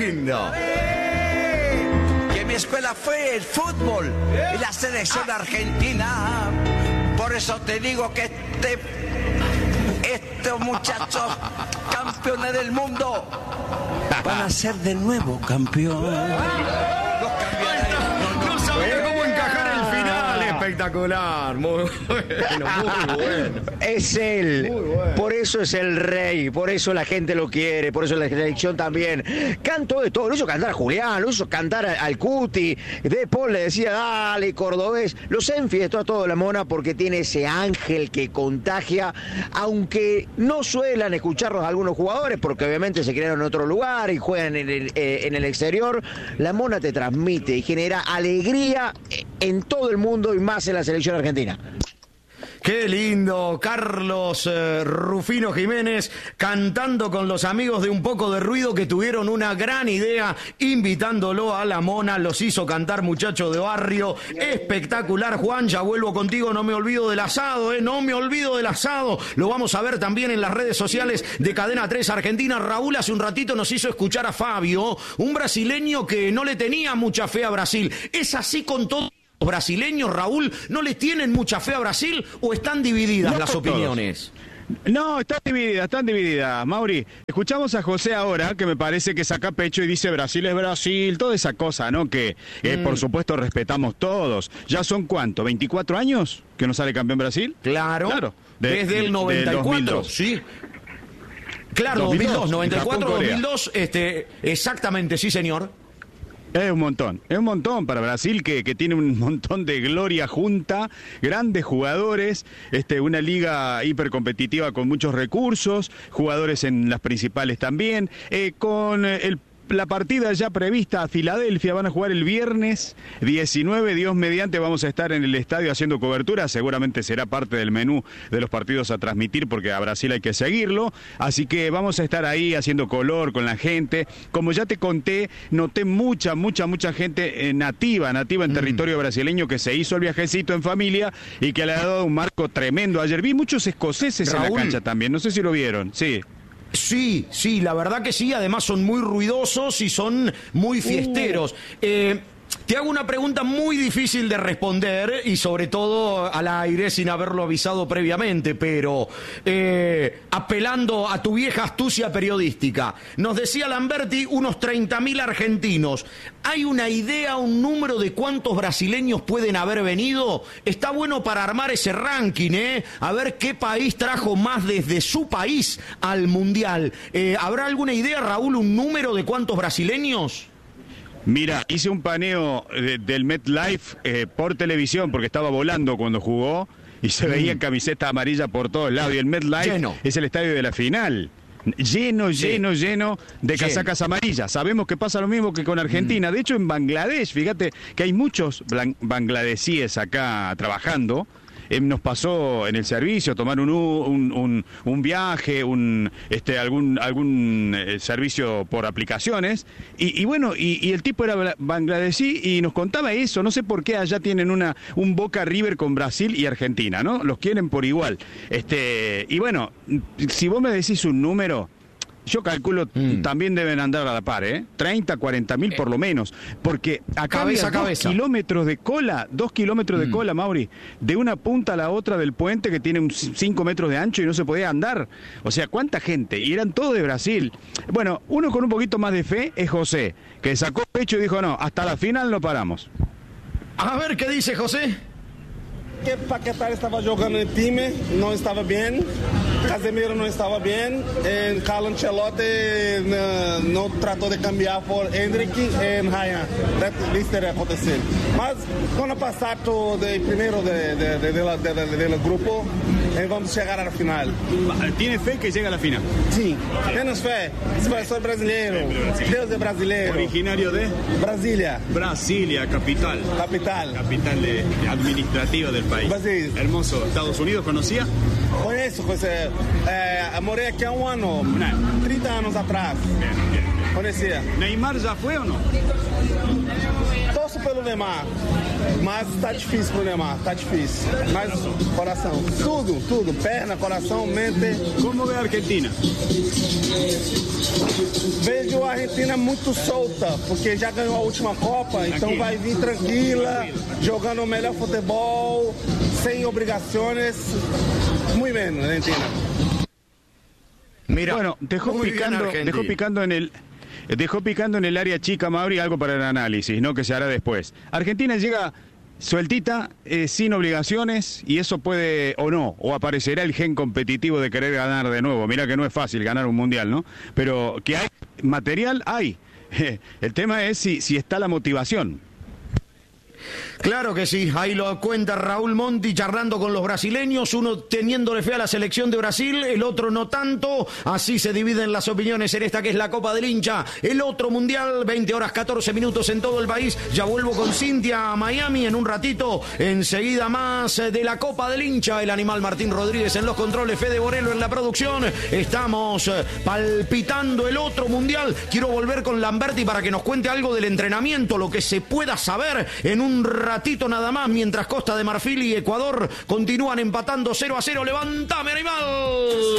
lindo. Que mi escuela fue el fútbol y la selección argentina. Por eso te digo que estos muchachos campeones del mundo van a ser de nuevo campeones. No sabía cómo encajar el final. Espectacular, muy bueno, muy bueno. Es él, bueno. Por eso es el rey, por eso la gente lo quiere, por eso la selección también. Cantó de todo, lo hizo cantar a Julián, lo hizo cantar al Cuti, De Paul le decía, dale, cordobés. Los enfiestó a todo la Mona porque tiene ese ángel que contagia, aunque no suelan escucharlos algunos jugadores, porque obviamente se criaron en otro lugar y juegan en el exterior. La Mona te transmite y genera alegría en todo el mundo y más en la selección argentina. Qué lindo, Carlos Rufino Jiménez cantando con los amigos de Un Poco de Ruido, que tuvieron una gran idea invitándolo a la Mona, los hizo cantar Muchacho de Barrio, espectacular. Juan, ya vuelvo contigo, no me olvido del asado, no me olvido del asado, lo vamos a ver también en las redes sociales de Cadena 3 Argentina. Raúl hace un ratito nos hizo escuchar a Fabio, un brasileño que no le tenía mucha fe a Brasil. ¿Es así con todo? ¿Los brasileños, Raúl, no le tienen mucha fe a Brasil o están divididas las opiniones? No, están divididas, Mauri. Escuchamos a José ahora, que me parece que saca pecho y dice Brasil es Brasil, toda esa cosa, ¿no? Que por supuesto respetamos todos. ¿Ya son cuánto? ¿24 años que no sale campeón Brasil? Claro. Desde el 94, sí. Claro, 2002, 94, 2002, exactamente, sí, señor. Es un montón para Brasil que tiene un montón de gloria junta, grandes jugadores, una liga hipercompetitiva con muchos recursos, jugadores en las principales también, con la partida ya prevista a Filadelfia, van a jugar el viernes 19, Dios mediante, vamos a estar en el estadio haciendo cobertura, seguramente será parte del menú de los partidos a transmitir porque a Brasil hay que seguirlo, así que vamos a estar ahí haciendo color con la gente. Como ya te conté, noté mucha gente nativa en territorio brasileño que se hizo el viajecito en familia y que le ha dado un marco tremendo. Ayer vi muchos escoceses, Raúl, en la cancha también, no sé si lo vieron, sí. Sí, la verdad que sí, además son muy ruidosos y son muy fiesteros. Te hago una pregunta muy difícil de responder y sobre todo al aire sin haberlo avisado previamente, pero apelando a tu vieja astucia periodística, nos decía Lamberti unos 30.000 argentinos. ¿Hay una idea, un número de cuántos brasileños pueden haber venido? Está bueno para armar ese ranking, a ver qué país trajo más desde su país al Mundial. ¿Habrá alguna idea, Raúl, un número de cuántos brasileños? Mira, hice un paneo del MetLife por televisión porque estaba volando cuando jugó y se veía camiseta amarilla por todos lados y el MetLife es el estadio de la final. Lleno de casacas amarillas. Sabemos que pasa lo mismo que con Argentina. De hecho, en Bangladesh, fíjate que hay muchos bangladesíes acá trabajando. Nos pasó en el servicio tomar un viaje, algún servicio por aplicaciones y bueno, y el tipo era bangladesí y nos contaba eso. No sé por qué allá tienen un Boca River con Brasil y Argentina, ¿no? Los quieren por igual. Y bueno, si vos me decís un número, yo calculo también deben andar a la par, 30, 40.000 por lo menos, porque acá había 2 kilómetros de cola, Mauri, de una punta a la otra del puente que tiene 5 metros de ancho y no se podía andar. O sea, ¿cuánta gente? Y eran todos de Brasil. Bueno, uno con un poquito más de fe es José, que sacó pecho y dijo, no, hasta la final no paramos. A ver, ¿qué dice José? Que Paquetá estava jogando em time, não estava bem, Casemiro não estava bem, Carlo Ancelotti não tratou de cambiar por Hendrick e Ryan. Isso teria acontecido. Mas quando passar do primeiro do grupo, vamos chegar à final. ¿Tiene fe que llega a la final? Sim, temos fé. Sou brasileiro, Deus é brasileiro. Originario de? Brasília. Brasilia, capital. Capital administrativa del país. Brasil. Hermoso. ¿Estados Unidos conocía? Conheço, morei aqui há um ano, 30 anos atrás. Bien. Conhecia. ¿Neymar ya fue o no? Torço pelo Neymar. Mas tá difícil pro Neymar, tá difícil. Mas coração, tudo, perna, coração, mente. ¿Cómo ve a Argentina? Vejo a Argentina muito solta, porque já ganhou a última Copa, então Aqui. vai vir tranquila, jogando o melhor futebol, sem obrigações. Muy bien, Argentina. Mira, Bueno, dejó muy bien Argentina. dejó picando en el área chica, Mauri, algo para el análisis, ¿no? Que se hará después. Argentina llega sueltita, sin obligaciones, y eso puede o no, o aparecerá el gen competitivo de querer ganar de nuevo. Mira que no es fácil ganar un mundial, ¿no? Pero que hay material, hay. El tema es si está la motivación. Claro que sí, ahí lo cuenta Raúl Monti charlando con los brasileños, uno teniéndole fe a la selección de Brasil, el otro no tanto, así se dividen las opiniones en esta que es la Copa del Hincha, el otro mundial, 20 horas 14 minutos en todo el país, ya vuelvo con Cintia a Miami en un ratito, enseguida más de la Copa del Hincha, el animal Martín Rodríguez en los controles, Fede Borello en la producción, estamos palpitando el otro mundial, quiero volver con Lamberti para que nos cuente algo del entrenamiento, lo que se pueda saber en un ratito nada más, mientras Costa de Marfil y Ecuador continúan empatando 0-0. ¡Levántame, animal!